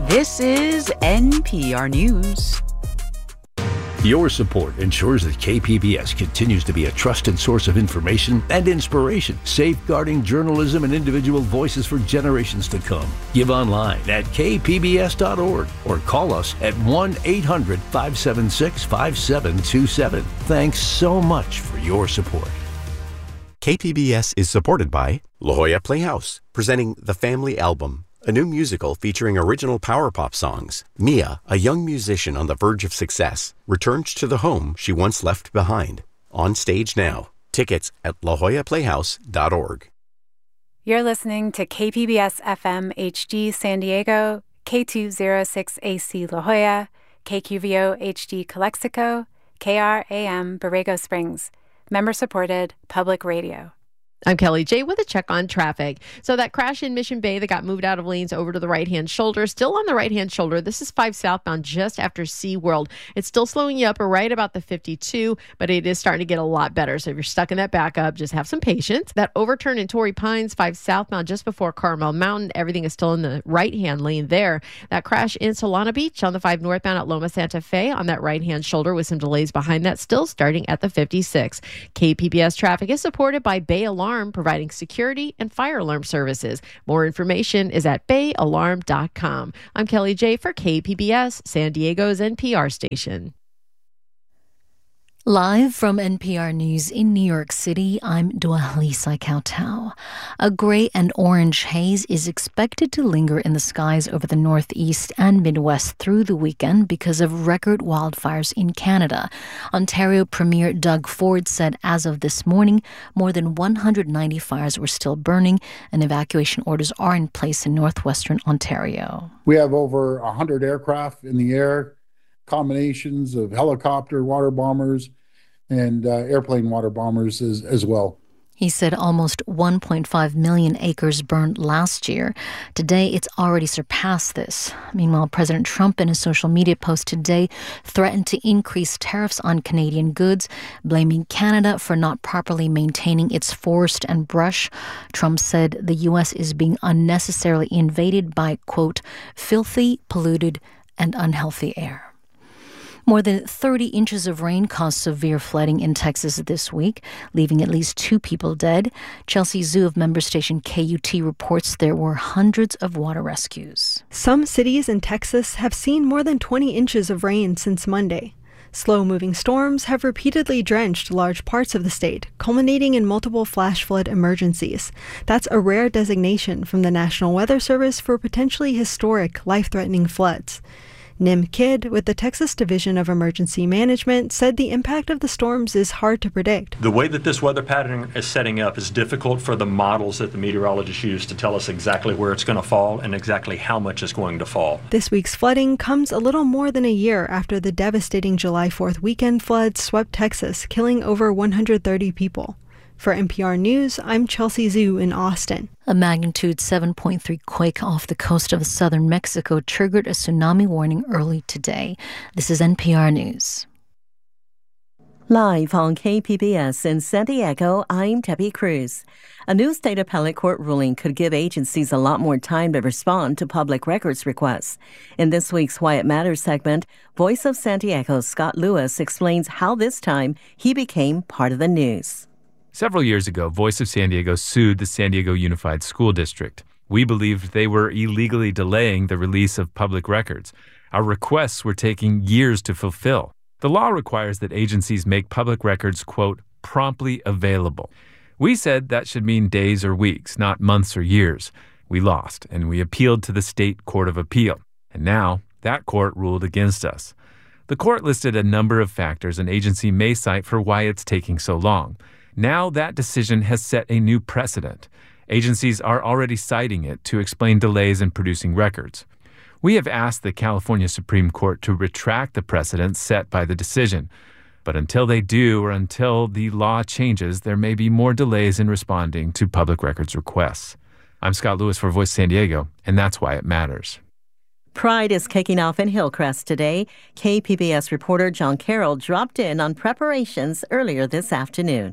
This is NPR News. Your support ensures that KPBS continues to be a trusted source of information and inspiration, safeguarding journalism and individual voices for generations to come. Give online at kpbs.org or call us at 1-800-576-5727. Thanks so much for your support. KPBS is supported by La Jolla Playhouse, presenting The Family Album, a new musical featuring original power pop songs. Mia, a young musician on the verge of success, returns to the home she once left behind. On stage now. Tickets at lajollaplayhouse.org. You're listening to KPBS FM HD San Diego, K206AC La Jolla, KQVO HD Calexico, KRAM Borrego Springs. Member-supported public radio. I'm Kelly J with a check on traffic. So that crash in Mission Bay that got moved out of lanes over to the right-hand shoulder, still on the right-hand shoulder. This is 5 southbound just after SeaWorld. It's still slowing you up right about the 52, but it is starting to get a lot better. So if you're stuck in that backup, just have some patience. That overturn in Torrey Pines, 5 southbound just before Carmel Mountain, everything is still in the right-hand lane there. That crash in Solana Beach on the 5 northbound at Loma Santa Fe on that right-hand shoulder with some delays behind that, still starting at the 56. KPBS traffic is supported by Bay Alarm, providing security and fire alarm services. More information is at bayalarm.com. I'm Kelly J for KPBS, San Diego's NPR station. Live from NPR News in New York City, I'm Dwalisa Kautau. A gray and orange haze is expected to linger in the skies over the Northeast and Midwest through the weekend because of record wildfires in Canada. Ontario Premier Doug Ford said as of this morning, more than 190 fires were still burning and evacuation orders are in place in northwestern Ontario. We have over 100 aircraft in the air, combinations of helicopter water bombers and airplane water bombers as well. He said almost 1.5 million acres burned last year. Today, it's already surpassed this. Meanwhile, President Trump in a social media post today threatened to increase tariffs on Canadian goods, blaming Canada for not properly maintaining its forest and brush. Trump said the U.S. is being unnecessarily invaded by, quote, filthy, polluted, and unhealthy air. More than 30 inches of rain caused severe flooding in Texas this week, leaving at least 2 people dead. Chelsea Zhu of member station KUT reports there were hundreds of water rescues. Some cities in Texas have seen more than 20 inches of rain since Monday. Slow-moving storms have repeatedly drenched large parts of the state, culminating in multiple flash flood emergencies. That's a rare designation from the National Weather Service for potentially historic, life-threatening floods. Nim Kidd, with the Texas Division of Emergency Management, said the impact of the storms is hard to predict. The way that this weather pattern is setting up is difficult for the models that the meteorologists use to tell us exactly where it's going to fall and exactly how much is going to fall. This week's flooding comes a little more than a year after the devastating July 4th weekend floods swept Texas, killing over 130 people. For NPR News, I'm Chelsea Zhu in Austin. A magnitude 7.3 quake off the coast of southern Mexico triggered a tsunami warning early today. This is NPR News. Live on KPBS in San Diego, I'm Debbie Cruz. A new state appellate court ruling could give agencies a lot more time to respond to public records requests. In this week's Why It Matters segment, Voice of San Diego's Scott Lewis explains how this time he became part of the news. Several years ago, Voice of San Diego sued the San Diego Unified School District. We believed they were illegally delaying the release of public records. Our requests were taking years to fulfill. The law requires that agencies make public records, quote, promptly available. We said that should mean days or weeks, not months or years. We lost, and we appealed to the State Court of Appeal. And now, that court ruled against us. The court listed a number of factors an agency may cite for why it's taking so long. Now that decision has set a new precedent. Agencies are already citing it to explain delays in producing records. We have asked the California Supreme Court to retract the precedent set by the decision. But until they do, or until the law changes, there may be more delays in responding to public records requests. I'm Scott Lewis for Voice San Diego, and that's why it matters. Pride is kicking off in Hillcrest today. KPBS reporter John Carroll dropped in on preparations earlier this afternoon.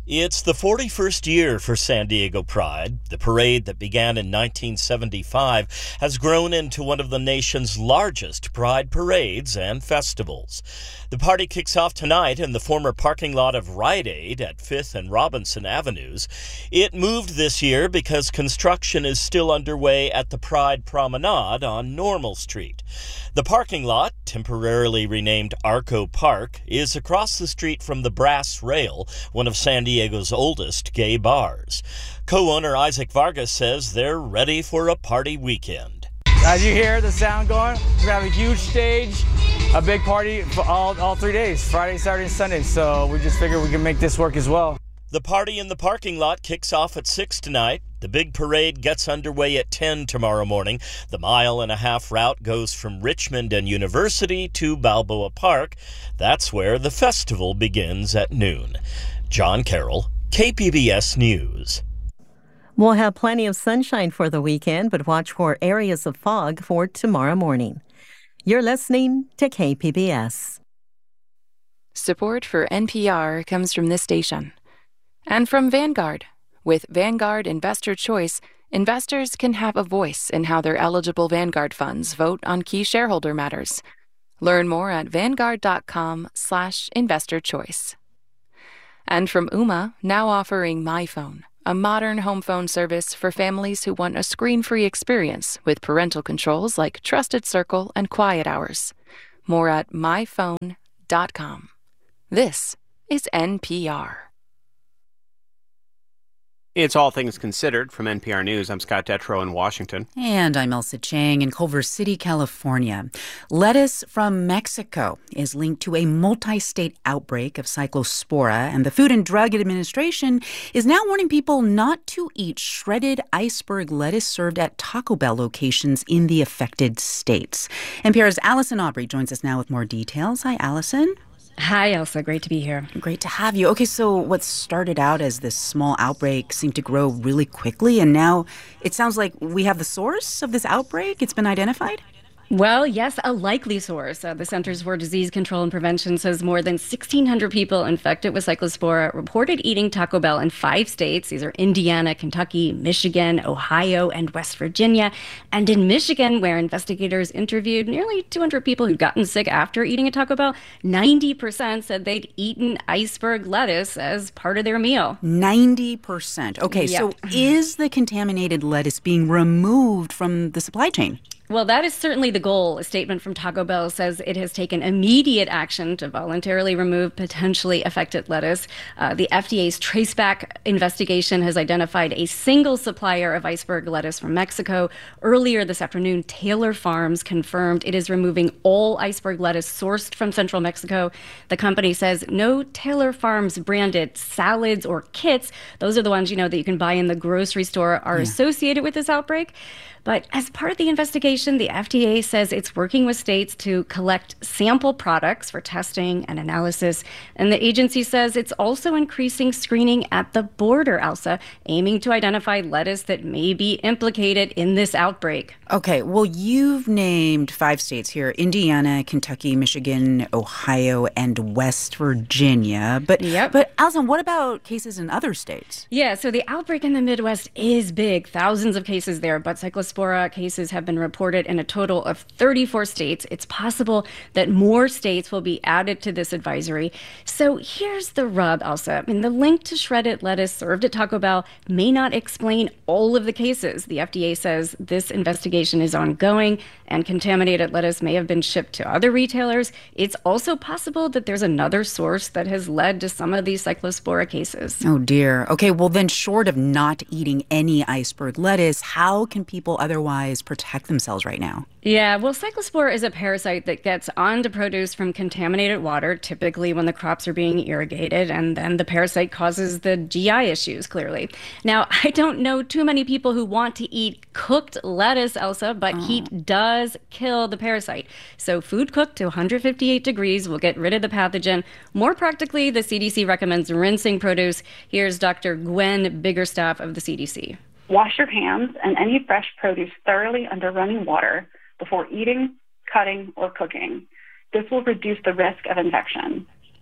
It's the 41st year for San Diego Pride. The parade that began in 1975 has grown into one of the nation's largest pride parades and festivals. The party kicks off tonight in the former parking lot of Rite Aid at 5th and Robinson Avenues. It moved this year because construction is still underway at the Pride Promenade on Normal Street. The parking lot, temporarily renamed Arco Park, is across the street from the Brass Rail, one of San Diego's oldest gay bars. Co-owner Isaac Vargas says they're ready for a party weekend. As you hear the sound going, we're going to have a huge stage, a big party for all 3 days, Friday, Saturday, and Sunday. So we just figured we can make this work as well. The party in the parking lot kicks off at 6 tonight. The big parade gets underway at 10 tomorrow morning. The mile-and-a-half route goes from Richmond and University to Balboa Park. That's where the festival begins at noon. John Carroll, KPBS News. We'll have plenty of sunshine for the weekend, but watch for areas of fog for tomorrow morning. You're listening to KPBS. Support for NPR comes from this station. And from Vanguard. With Vanguard Investor Choice, investors can have a voice in how their eligible Vanguard funds vote on key shareholder matters. Learn more at vanguard.com/investorchoice. And from Ooma, now offering MyPhone, a modern home phone service for families who want a screen-free experience with parental controls like Trusted Circle and Quiet Hours. More at myphone.com. This is NPR. It's All Things Considered from NPR News. I'm Scott Detrow in Washington. And I'm Elsa Chang in Culver City, California. Lettuce from Mexico is linked to a multi-state outbreak of Cyclospora, and the Food and Drug Administration is now warning people not to eat shredded iceberg lettuce served at Taco Bell locations in the affected states. NPR's Allison Aubrey joins us now with more details. Hi, Allison. Hi, Elsa. Great to be here. Great to have you. Okay, so what started out as this small outbreak seemed to grow really quickly, and now it sounds like we have the source of this outbreak. It's been identified? Well, yes, a likely source. The Centers for Disease Control and Prevention says more than 1,600 people infected with Cyclospora reported eating Taco Bell in 5 states. These are Indiana, Kentucky, Michigan, Ohio, and West Virginia. And in Michigan, where investigators interviewed nearly 200 people who'd gotten sick after eating a Taco Bell, 90% said they'd eaten iceberg lettuce as part of their meal. 90%. Okay, Yep. So is the contaminated lettuce being removed from the supply chain? Well, that is certainly the goal. A statement from Taco Bell says it has taken immediate action to voluntarily remove potentially affected lettuce. The FDA's Traceback investigation has identified a single supplier of iceberg lettuce from Mexico. Earlier this afternoon, Taylor Farms confirmed it is removing all iceberg lettuce sourced from central Mexico. The company says no Taylor Farms branded salads or kits, those are the ones, that you can buy in the grocery store, are associated with this outbreak. But as part of the investigation, the FDA says it's working with states to collect sample products for testing and analysis. And the agency says it's also increasing screening at the border, Elsa, aiming to identify lettuce that may be implicated in this outbreak. Okay, well, you've named 5 states here: Indiana, Kentucky, Michigan, Ohio, and West Virginia. But Allison, what about cases in other states? Yeah, so the outbreak in the Midwest is big. Thousands of cases there, but Cyclospora cases have been reported in a total of 34 states. It's possible that more states will be added to this advisory. So here's the rub, Elsa. The link to shredded lettuce served at Taco Bell may not explain all of the cases. The FDA says this investigation is ongoing and contaminated lettuce may have been shipped to other retailers. It's also possible that there's another source that has led to some of these Cyclospora cases. Oh, dear. Okay, well, then short of not eating any iceberg lettuce, how can people otherwise protect themselves right now? Yeah, well, Cyclospora is a parasite that gets onto produce from contaminated water, typically when the crops are being irrigated, and then the parasite causes the GI issues, clearly. Now, I don't know too many people who want to eat cooked lettuce, Elsa, but heat does kill the parasite. So food cooked to 158 degrees will get rid of the pathogen. More practically, the CDC recommends rinsing produce. Here's Dr. Gwen Biggerstaff of the CDC. Wash your hands and any fresh produce thoroughly under running water before eating, cutting, or cooking. This will reduce the risk of infection.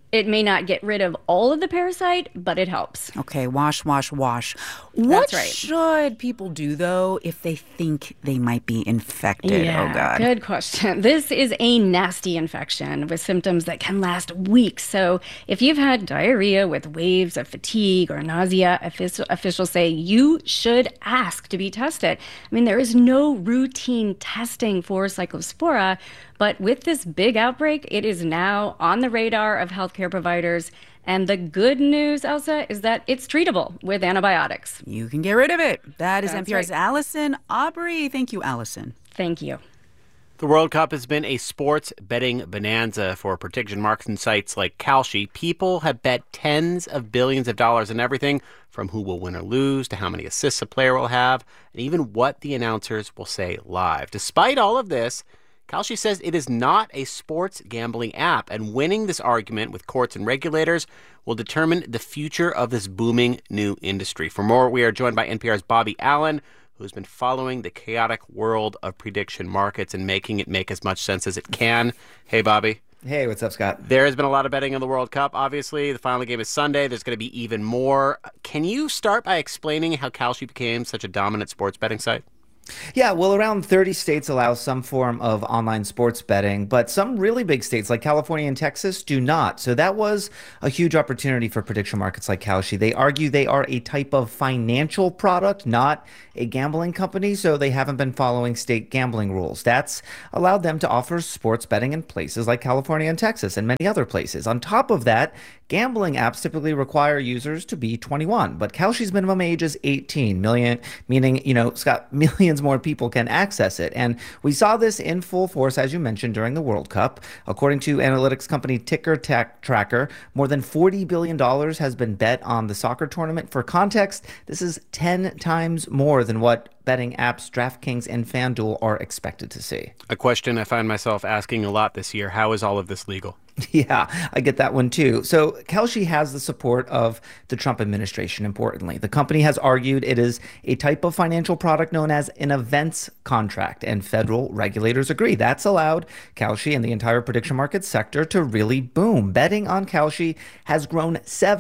It may not get rid of all of the parasite, but it helps. Okay, wash, wash, wash. That's right. What should people do, though, if they think they might be infected? Yeah, oh, God. Good question. This is a nasty infection with symptoms that can last weeks. So if you've had diarrhea with waves of fatigue or nausea, officials say you should ask to be tested. I mean, there is no routine testing for Cyclospora, but with this big outbreak, it is now on the radar of healthcare providers. And the good news, Elsa, is that it's treatable with antibiotics. You can get rid of it. That is That's NPR's right. Allison Aubrey. Thank you, Allison. Thank you. The World Cup has been a sports betting bonanza for prediction markets and sites like Kalshi. People have bet tens of billions of dollars on everything from who will win or lose to how many assists a player will have and even what the announcers will say live. Despite all of this, Kalshi says it is not a sports gambling app, and winning this argument with courts and regulators will determine the future of this booming new industry. For more, we are joined by NPR's Bobby Allen, who's been following the chaotic world of prediction markets and making it make as much sense as it can. Hey, Bobby. Hey, what's up, Scott? There has been a lot of betting on the World Cup, obviously. The final game is Sunday. There's going to be even more. Can you start by explaining how Kalshi became such a dominant sports betting site? Yeah, well, around 30 states allow some form of online sports betting, but some really big states like California and Texas do not. So that was a huge opportunity for prediction markets like Kalshi. They argue they are a type of financial product, not a gambling company, so they haven't been following state gambling rules. That's allowed them to offer sports betting in places like California and Texas and many other places. On top of that, gambling apps typically require users to be 21, but Kalshi's minimum age is 18 million, meaning, Scott, millions more people can access it. And we saw this in full force, as you mentioned, during the World Cup. According to analytics company Ticker Tracker, more than $40 billion has been bet on the soccer tournament. For context, this is 10 times more than what betting apps DraftKings and FanDuel are expected to see. A question I find myself asking a lot this year: how is all of this legal? Yeah, I get that one too. So Kalshi has the support of the Trump administration, importantly. The company has argued it is a type of financial product known as an events contract, and federal regulators agree. That's allowed Kalshi and the entire prediction market sector to really boom. Betting on Kalshi has grown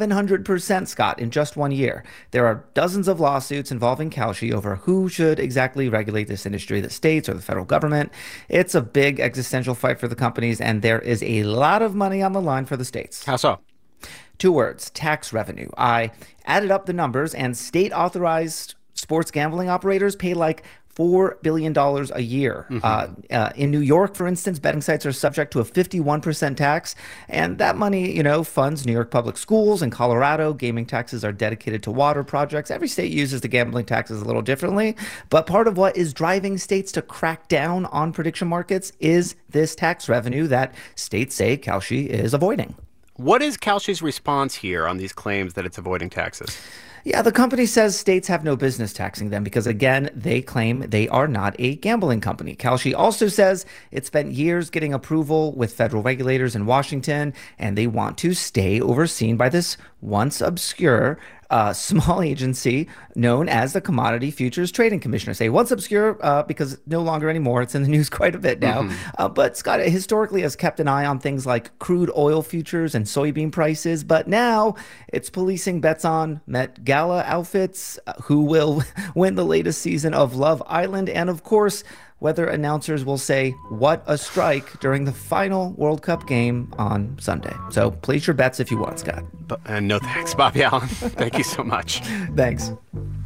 700%, Scott, in just 1 year. There are dozens of lawsuits involving Kalshi over who should exactly regulate this industry, the states or the federal government. It's a big existential fight for the companies, and there is a lot of money on the line for the states. How so? 2 words: tax revenue. I added up the numbers, and state authorized sports gambling operators pay like $4 billion a year. In New York, for instance, betting sites are subject to a 51% tax, and that money, funds New York public schools. In Colorado, gaming taxes are dedicated to water projects. Every state uses the gambling taxes a little differently, but part of what is driving states to crack down on prediction markets is this tax revenue that states say Kalshi is avoiding. What is Kalshi's response here on these claims that it's avoiding taxes? Yeah, the company says states have no business taxing them because, again, they claim they are not a gambling company. Kalshi also says it spent years getting approval with federal regulators in Washington, and they want to stay overseen by this once obscure small agency known as the Commodity Futures Trading Commission. I say once obscure because no longer anymore. It's in the news quite a bit now. But Scott historically has kept an eye on things like crude oil futures and soybean prices. But now it's policing bets on Met Gala outfits, who will win the latest season of Love Island, and of course, whether announcers will say "what a strike" during the final World Cup game on Sunday. So place your bets if you want, Scott. No thanks, Bobby Allen. Thank you so much. Thanks.